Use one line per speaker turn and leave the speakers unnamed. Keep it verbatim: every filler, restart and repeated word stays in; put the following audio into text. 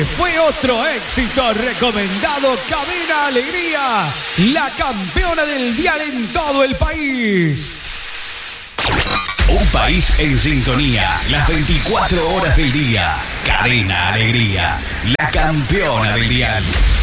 Fue otro éxito recomendado. Cadena Alegría, la campeona del dial en todo el país.
Un país en sintonía, las veinticuatro horas del día. Cadena Alegría, la campeona del dial.